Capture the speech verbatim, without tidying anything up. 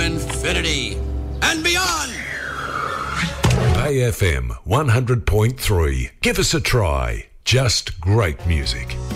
infinity and beyond. Bay F M one hundred point three. Give us a try. Just great music.